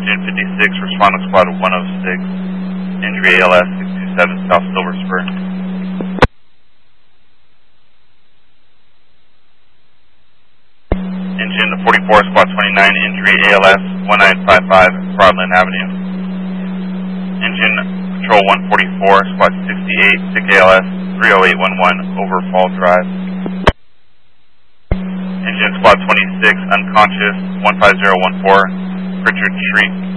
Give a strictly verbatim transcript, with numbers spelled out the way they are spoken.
Engine fifty-six, respond to squad one oh six, injury A L S six two seven, South Silver Spur. Engine forty-four, squad twenty-nine, injury A L S one nine five five, Broadland Avenue. Engine Patrol one forty-four, squad sixty-eight, sick A L S three oh eight one one, over Fall Drive. Engine squad twenty-six, unconscious one five zero one four, Richard Shriek.